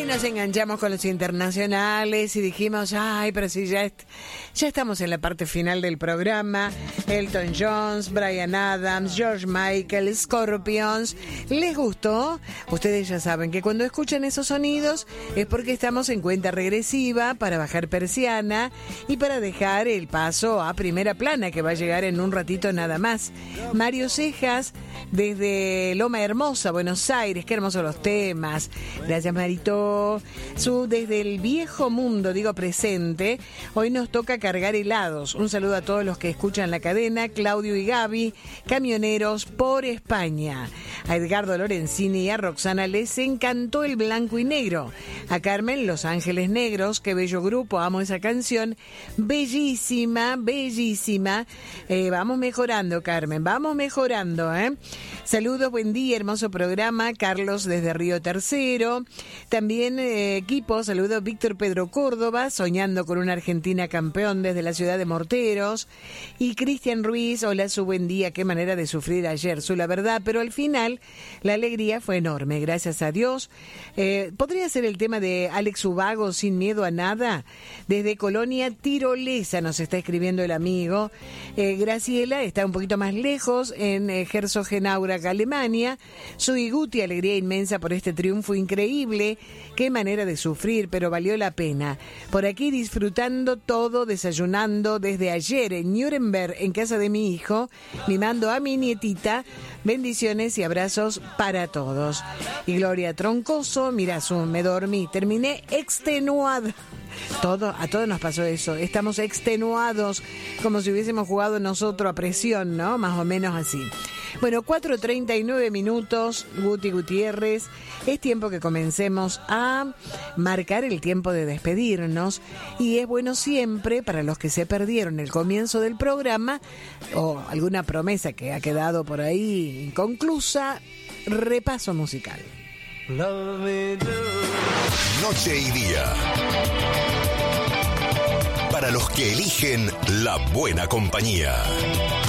nos enganchamos con los internacionales y dijimos, ay, pero si ya estamos en la parte final del programa. Elton John, Bryan Adams, George Michael, Scorpions. ¿Les gustó? Ustedes ya saben que cuando escuchan esos sonidos es porque estamos en cuenta regresiva para bajar persiana y para dejar el paso a Primera Plana, que va a llegar en un ratito nada más. Mario Cejas, desde Loma Hermosa, Buenos Aires. Qué hermosos los temas. Gracias, Marito. Desde el viejo mundo, digo presente, hoy nos toca cargar helados. Un saludo a todos los que escuchan la cadena, Claudio y Gaby, camioneros por España. A Edgardo Lorenzini y a Roxana les encantó el blanco y negro. A Carmen, Los Ángeles Negros, qué bello grupo, amo esa canción. Bellísima, bellísima. Vamos mejorando, Carmen, vamos mejorando, ¿eh? Saludos, buen día, hermoso programa. Carlos desde Río Tercero. También equipo, saludos Víctor Pedro Córdoba, soñando con una Argentina campeón desde la ciudad de Morteros. Y Cristian Ruiz, hola, su buen día, qué manera de sufrir ayer, la verdad, pero al final la alegría fue enorme, gracias a Dios. ¿Podría ser el tema de Alex Ubago, Sin Miedo a Nada? Desde Colonia Tirolesa nos está escribiendo el amigo. Graciela está un poquito más lejos, en Herzogenaurach, Alemania. Soy Guti, alegría inmensa por este triunfo increíble. Qué manera de sufrir, pero valió la pena. Por aquí disfrutando todo, desayunando desde ayer en Nuremberg, en casa de mi hijo, mimando a mi nietita. Bendiciones y abrazos para todos. Y Gloria Troncoso, mira, me dormí, terminé extenuada. A todos nos pasó eso, estamos extenuados, como si hubiésemos jugado nosotros a presión, ¿no? Más o menos así. Bueno, 4:39 minutos, Guti Gutiérrez. Es tiempo que comencemos a marcar el tiempo de despedirnos. Y es bueno siempre, para los que se perdieron el comienzo del programa, o alguna promesa que ha quedado por ahí inconclusa, repaso musical. Noche y día. Para los que eligen la buena compañía.